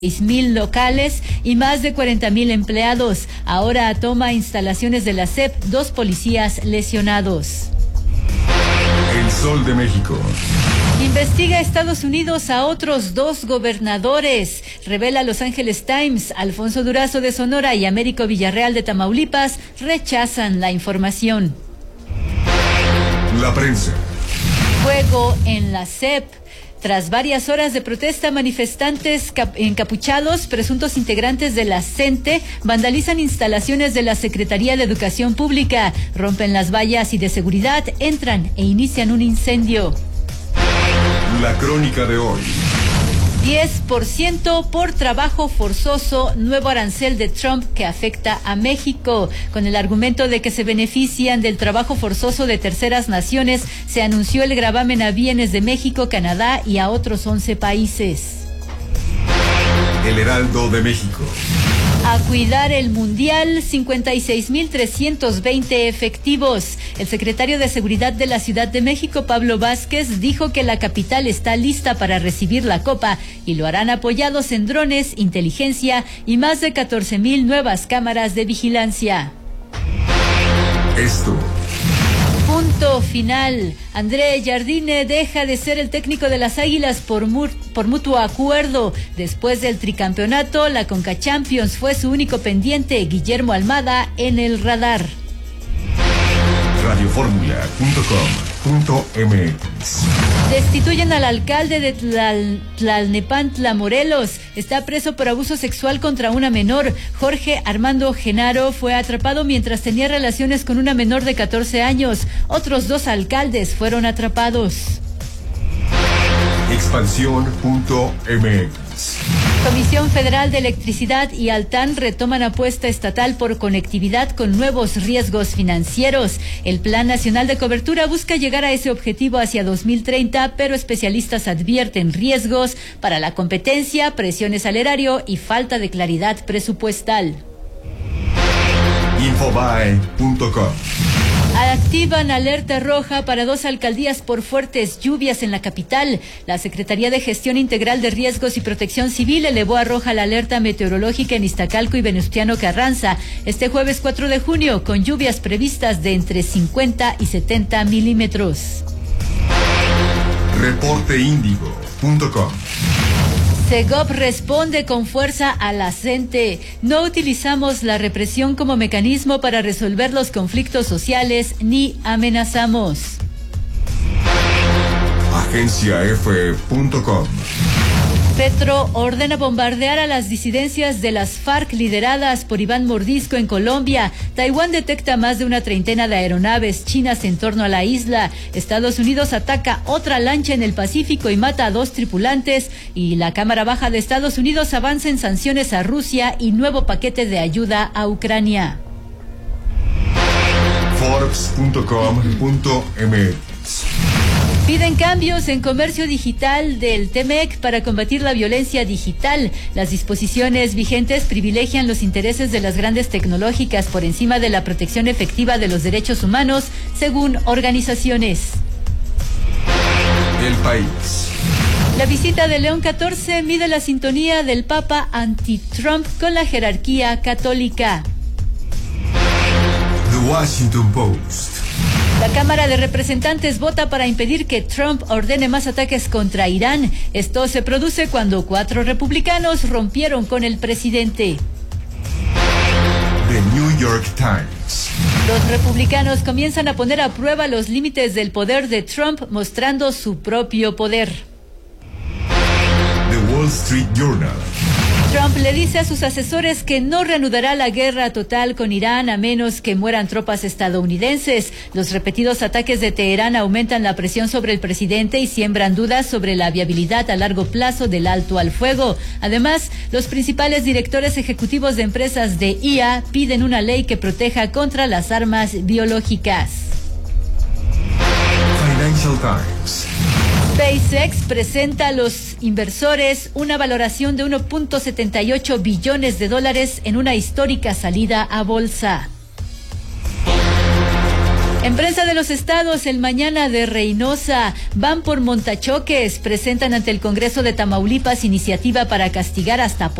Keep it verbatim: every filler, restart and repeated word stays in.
seis mil locales y más de cuarenta mil empleados. Ahora toma instalaciones de la S E P, dos policías lesionados. El Sol de México. Investiga Estados Unidos a otros dos gobernadores. Revela Los Angeles Times. Alfonso Durazo de Sonora y Américo Villarreal de Tamaulipas rechazan la información. La prensa. Fuego en la S E P. Tras varias horas de protesta, manifestantes encapuchados, presuntos integrantes de la C E N T E, vandalizan instalaciones de la Secretaría de Educación Pública, rompen las vallas y de seguridad, entran e inician un incendio. La crónica de hoy. diez por ciento por trabajo forzoso, nuevo arancel de Trump que afecta a México. Con el argumento de que se benefician del trabajo forzoso de terceras naciones, se anunció el gravamen a bienes de México, Canadá y a otros once países. El Heraldo de México. A cuidar el Mundial, cincuenta y seis mil trescientos veinte efectivos. El secretario de Seguridad de la Ciudad de México, Pablo Vázquez, dijo que la capital está lista para recibir la Copa y lo harán apoyados en drones, inteligencia y más de catorce mil nuevas cámaras de vigilancia. Esto. Punto final. André Jardine deja de ser el técnico de las Águilas por, mu por mutuo acuerdo. Después del tricampeonato, la Conca Champions fue su único pendiente. Guillermo Almada en el radar. radio fórmula punto com punto m x. Destituyen al alcalde de Tlal Tlalnepantla, Morelos. Está preso por abuso sexual contra una menor. Jorge Armando Genaro fue atrapado mientras tenía relaciones con una menor de catorce años. Otros dos alcaldes fueron atrapados. expansión punto m x. Comisión Federal de Electricidad y Altán retoman apuesta estatal por conectividad con nuevos riesgos financieros. El Plan Nacional de Cobertura busca llegar a ese objetivo hacia dos mil treinta, pero especialistas advierten riesgos para la competencia, presiones al erario y falta de claridad presupuestal. infobae punto com. Activan alerta roja para dos alcaldías por fuertes lluvias en la capital. La Secretaría de Gestión Integral de Riesgos y Protección Civil elevó a roja la alerta meteorológica en Iztacalco y Venustiano Carranza este jueves cuatro de junio, con lluvias previstas de entre cincuenta y setenta milímetros. reporte índigo punto com. Segov responde con fuerza a la C E N T E. No utilizamos la represión como mecanismo para resolver los conflictos sociales ni amenazamos. agencia efe punto com. Petro ordena bombardear a las disidencias de las FARC lideradas por Iván Mordisco en Colombia. Taiwán detecta más de una treintena de aeronaves chinas en torno a la isla. Estados Unidos ataca otra lancha en el Pacífico y mata a dos tripulantes. Y la Cámara Baja de Estados Unidos avanza en sanciones a Rusia y nuevo paquete de ayuda a Ucrania. forbes punto com punto m x. Piden cambios en comercio digital del T M E C para combatir la violencia digital. Las disposiciones vigentes privilegian los intereses de las grandes tecnológicas por encima de la protección efectiva de los derechos humanos, según organizaciones. El País. La visita de León catorce mide la sintonía del Papa anti-Trump con la jerarquía católica. The Washington Post. La Cámara de Representantes vota para impedir que Trump ordene más ataques contra Irán. Esto se produce cuando cuatro republicanos rompieron con el presidente. The New York Times. Los republicanos comienzan a poner a prueba los límites del poder de Trump, mostrando su propio poder. The Wall Street Journal. Trump le dice a sus asesores que no reanudará la guerra total con Irán a menos que mueran tropas estadounidenses. Los repetidos ataques de Teherán aumentan la presión sobre el presidente y siembran dudas sobre la viabilidad a largo plazo del alto al fuego. Además, los principales directores ejecutivos de empresas de I A piden una ley que proteja contra las armas biológicas. Financial Times. SpaceX presenta a los inversores una valoración de uno punto setenta y ocho billones de dólares en una histórica salida a bolsa. En prensa de los estados, el Mañana de Reynosa, van por montachoques, presentan ante el Congreso de Tamaulipas iniciativa para castigar hasta